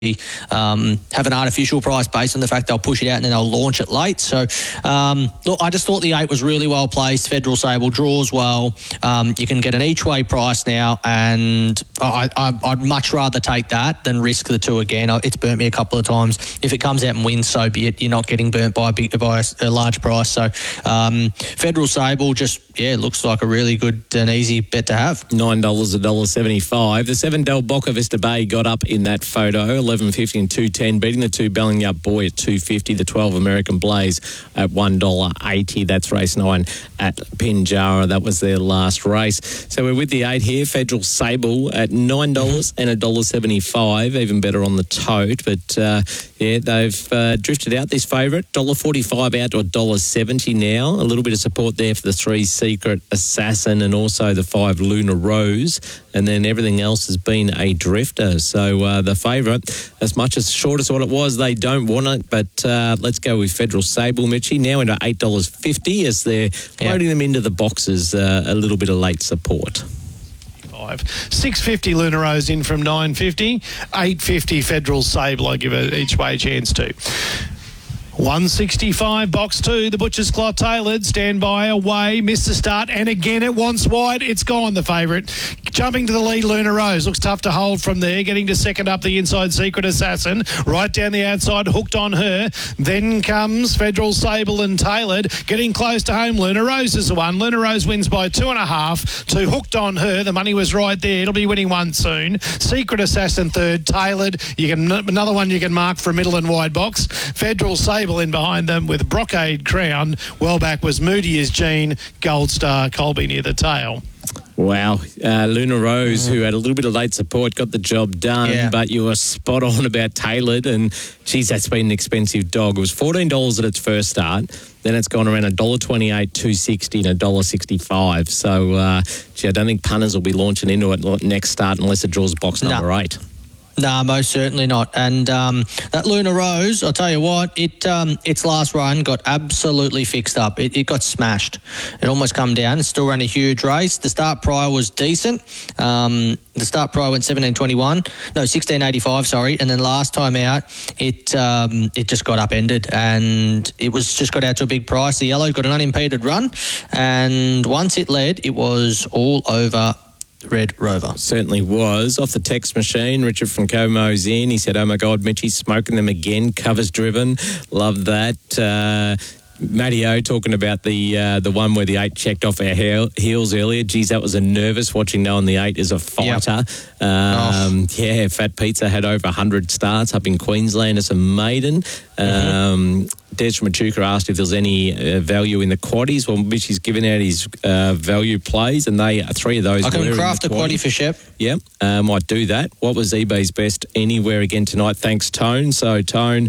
have an artificial price based on the fact they'll push it out and then they'll launch it late. So, look, I just thought the 8 was really well placed. Federal Sable draws well. You can get an each-way price now, and I'd much rather take that than risk the 2 again. It's burnt me a couple of times. If it comes out and wins, so be it. You're not getting burnt by a large price. So, Federal Sable just, looks like a really good and easy bet to have. $9, $1.75. The 7 Del Boca Vista Bay got up in that photo. 11.50 and 2.10, beating the 2 Bellingup Boy at 2.50, the 12 American Blaze at $1.80. That's race 9 at Pinjarra. That was their last race. So we're with the 8 here. Federal Sable at $9 and $1.75, even better on the tote. But they've drifted out this favourite. $1.45 out to $1.70 now. A little bit of support there for the 3 Secret Assassin and also the 5 Luna Rose. And then everything else has been a drifter. So the favourite, as much as short as what it was, they don't want it. But let's go with Federal Sable, Mitchie, now into $8.50 as they're loading them into the boxes. A little bit of late support. $6.50 Luna Rose in from $9.50. $8.50 Federal Sable. I give it each way a chance to. 165, box 2, the Butcher's Cloth Tailored, stand by, away, missed the start, and again it wants wide, it's gone, the favourite. Jumping to the lead, Luna Rose, looks tough to hold from there, getting to second up the inside, Secret Assassin, right down the outside, Hooked on Her, then comes Federal Sable and Tailored, getting close to home, Luna Rose is the one, Luna Rose wins by 2.5 to Hooked on Her, the money was right there, it'll be winning one soon, Secret Assassin third, Tailored, another one you can mark for a middle and wide box, Federal Sable in behind them with Brocade Crown. Well back was Moody as Jean, Gold Star, Colby near the tail. Wow. Luna Rose, who had a little bit of late support, got the job done, but you were spot on about Tailored, and, geez, that's been an expensive dog. It was $14 at its first start. Then it's gone around $1.28, $2.60 and $1.65. So, I don't think punters will be launching into it next start unless it draws box number 8. No, most certainly not. And that Luna Rose, I'll tell you what, its last run got absolutely fixed up. It got smashed. It almost come down. It still ran a huge race. The start prior was decent. The start prior went 16.85, sorry. And then last time out, it just got upended and it was just got out to a big price. The yellow got an unimpeded run, and once it led, it was all over Red Rover. Certainly was. Off the text machine, Richard from Como's in. He said, oh my God, Mitchie's smoking them again. Covers driven. Love that. Matty O talking about the one where the 8 checked off our heels earlier. Geez, that was a nervous watching knowing the 8 is a fighter. Fat Pizza had over 100 starts up in Queensland as a maiden. Des from Echuca asked if there's any value in the quaddies. Well, Mitchie's given out his value plays, and 3 of those. I can craft a quaddie for Shep. Yeah, might do that. What was eBay's best anywhere again tonight? Thanks, Tone. So, Tone,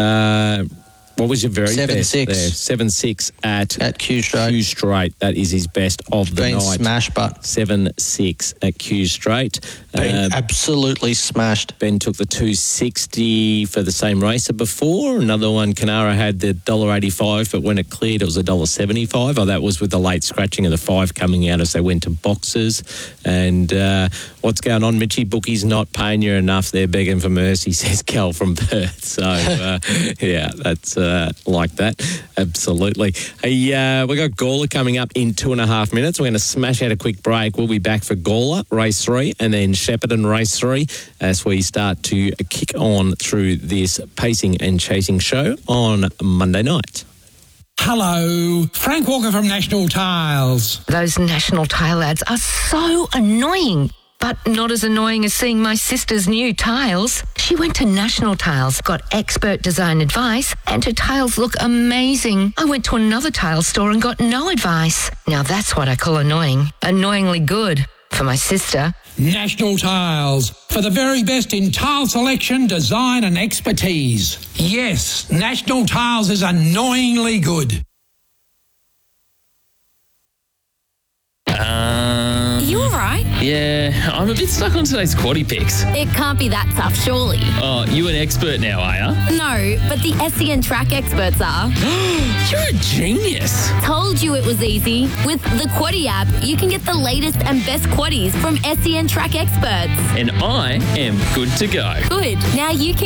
what was your very best there? 7.6 at Q Straight. Q Straight. That is his best of the night. Smashed, but 7.6 at Q Straight. Been absolutely smashed. Ben took the 260 for the same racer before. Another one, Canara had the $1.85, but when it cleared, it was $1.75. Oh, that was with the late scratching of the 5 coming out as they went to boxes. And what's going on, Mitchie? Bookie's not paying you enough. They're begging for mercy, says Cal from Perth. So, that's like that. Absolutely. Hey, we got Gawler coming up in 2.5 minutes. We're going to smash out a quick break. We'll be back for Gawler, race 3, and then Shepparton, race 3, as we start to kick on through this pacing and chasing show on Monday night. Hello, Frank Walker from National Tiles. Those National Tile ads are so annoying. But not as annoying as seeing my sister's new tiles. She went to National Tiles, got expert design advice, and her tiles look amazing. I went to another tile store and got no advice. Now that's what I call annoying. Annoyingly good for my sister. National Tiles, for the very best in tile selection, design and expertise. Yes, National Tiles is annoyingly good. You all right? Yeah, I'm a bit stuck on today's quaddie picks. It can't be that tough, surely. Oh, you an expert now, are ya? No, but the SEN track experts are. You're a genius. Told you it was easy. With the Quaddie app, you can get the latest and best quaddies from SEN track experts. And I am good to go. Good. Now you can